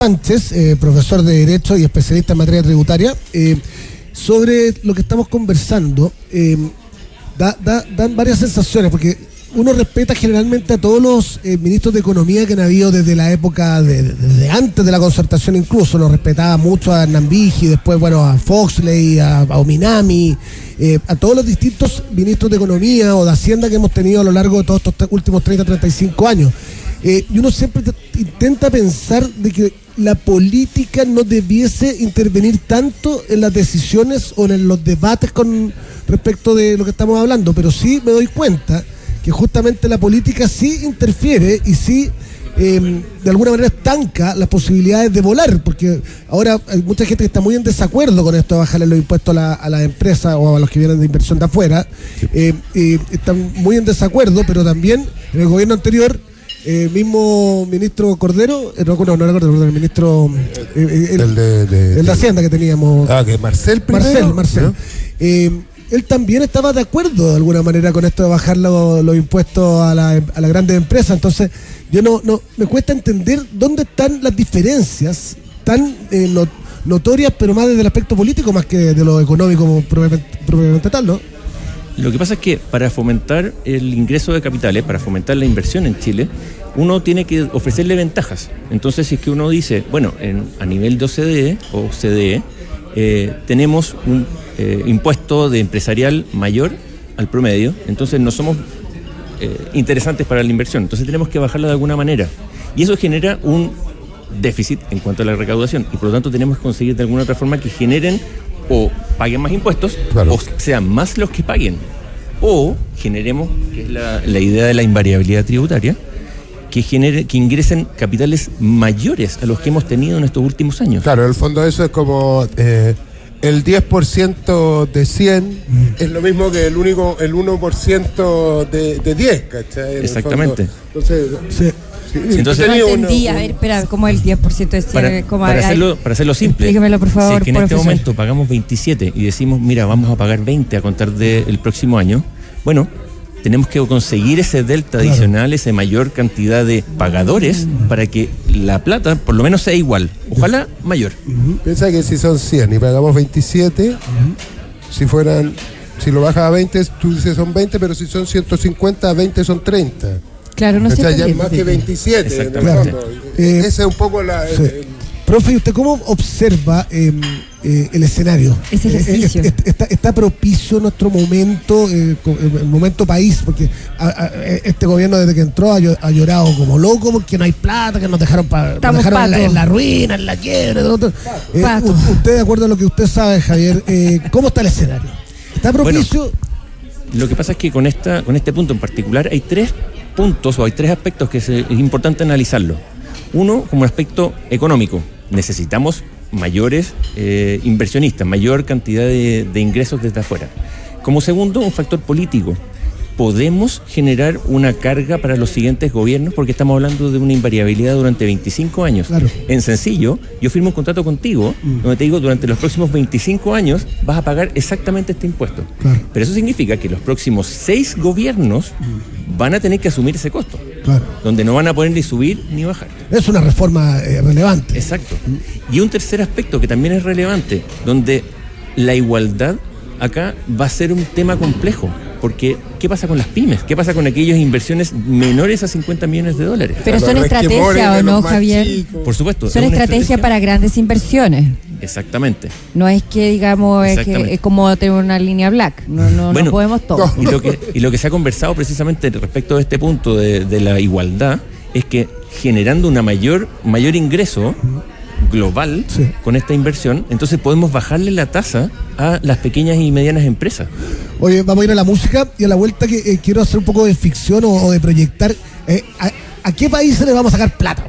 Sánchez, profesor de Derecho y especialista en materia tributaria, sobre lo que estamos conversando. Dan varias sensaciones, porque uno respeta generalmente a todos los ministros de Economía que han habido desde la época, desde antes de la concertación incluso. Lo respetaba mucho a Hernán Vigi, después, bueno, a Foxley, a Ominami, a todos los distintos ministros de Economía o de Hacienda que hemos tenido a lo largo de todos estos últimos 30, 35 años. Y uno siempre intenta pensar de que la política no debiese intervenir tanto en las decisiones o en los debates con respecto de lo que estamos hablando, pero sí me doy cuenta que justamente la política sí interfiere y sí de alguna manera estanca las posibilidades de volar, porque ahora hay mucha gente que está muy en desacuerdo con esto de bajarle los impuestos a las empresas o a los que vienen de inversión de afuera. Están muy en desacuerdo, pero también en el gobierno anterior mismo ministro Cordero, no era Cordero, el ministro el de Hacienda que teníamos, que Marcel primero, Marcel. ¿No? Él también estaba de acuerdo de alguna manera con esto de bajar los impuestos a las grandes empresas. Entonces yo no me cuesta entender dónde están las diferencias tan notorias, pero más desde el aspecto político más que de lo económico propiamente tal, ¿no? Lo que pasa es que para fomentar el ingreso de capitales, para fomentar la inversión en Chile, uno tiene que ofrecerle ventajas. Entonces, si es que uno dice, bueno, a nivel de OCDE o CDE, tenemos un impuesto de empresarial mayor al promedio, entonces no somos interesantes para la inversión, entonces tenemos que bajarla de alguna manera. Y eso genera un déficit en cuanto a la recaudación, y por lo tanto tenemos que conseguir de alguna otra forma que generen o paguen más impuestos, claro, o sean más los que paguen, o generemos, que es la idea de la invariabilidad tributaria, que ingresen capitales mayores a los que hemos tenido en estos últimos años. Claro, en el fondo eso es como el 10% de 100 es lo mismo que el 1% de 10, ¿cachai? Exactamente. Entonces, sí. Entonces, no entendí, a ver, espera, ¿cómo el 10% de 100? Para hacerlo simple, explíquemelo por favor. Si es que en este momento pagamos 27 y decimos, mira, vamos a pagar 20 a contar del próximo año, bueno, tenemos que conseguir ese delta adicional, esa mayor cantidad de pagadores para que la plata por lo menos sea igual, ojalá mayor. Piensa que si son 100 y pagamos 27, si lo bajas a 20, tú dices son 20, pero si son 150, a 20 son 30. Claro, no sé. Ya es más que 27. Exactamente. Ese es un poco sí. Profe, ¿y usted cómo observa el escenario? Ese ejercicio. ¿Está propicio nuestro momento, el momento país? Porque este gobierno desde que entró ha llorado como loco porque no hay plata, que nos dejaron en la ruina, en la quiebra. Usted, de acuerdo a lo que usted sabe, Javier, ¿cómo está el escenario? ¿Está propicio? Bueno, lo que pasa es que con este punto en particular hay tres puntos o hay tres aspectos que es importante analizarlo. Uno, como aspecto económico. Necesitamos mayores inversionistas, mayor cantidad de ingresos desde afuera. Como segundo, un factor político. Podemos generar una carga para los siguientes gobiernos porque estamos hablando de una invariabilidad durante 25 años. Claro. En sencillo, yo firmo un contrato contigo donde te digo, durante los próximos 25 años vas a pagar exactamente este impuesto. Claro. Pero eso significa que los próximos 6 gobiernos van a tener que asumir ese costo. Claro. Donde no van a poder ni subir ni bajar. Es una reforma relevante. Exacto. Y un tercer aspecto que también es relevante, donde la igualdad acá va a ser un tema complejo. Porque, ¿qué pasa con las pymes? ¿Qué pasa con aquellas inversiones menores a $50 millones? Pero son estrategias, ¿o no, Javier? Por supuesto. Son estrategias para grandes inversiones. Exactamente. No es que, digamos, es como tener una línea black. No podemos todo. Y lo que se ha conversado precisamente respecto de este punto de la igualdad es que generando una mayor ingreso global, sí, con esta inversión, entonces podemos bajarle la tasa a las pequeñas y medianas empresas. Oye, vamos a ir a la música y a la vuelta que quiero hacer un poco de ficción o de proyectar. ¿A qué países le vamos a sacar plata?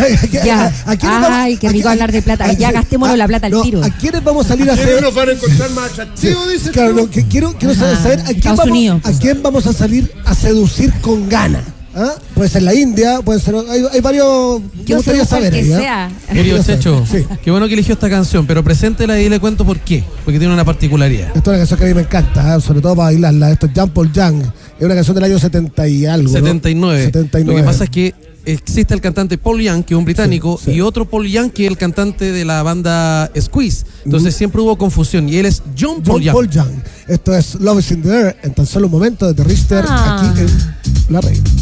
Qué rico hablar de plata. Ya gastémonos la plata al tiro. ¿A quiénes vamos a salir a hacer? ¿Quiénes nos van a encontrar más atractivos? Sí, claro, quiero saber a quién vamos a salir a seducir con ganas. Puede ser la India, puede ser. Hay varios. Yo gustaría saber. Querido Checho, sí, qué bueno que eligió esta canción, pero preséntela y le cuento por qué. Porque tiene una particularidad. Esta es una canción que a mí me encanta, sobre todo para bailarla. Esto es Jean Paul Young. Es una canción del año 70 y algo. 79. ¿no? 79. Lo que pasa es que existe el cantante Paul Young, que es un británico, y otro Paul Young, que es el cantante de la banda Squeeze. Entonces siempre hubo confusión, y él es John Paul Young. Esto es Love is in the Air, en tan solo un momento, de The Richter, aquí en La Reina.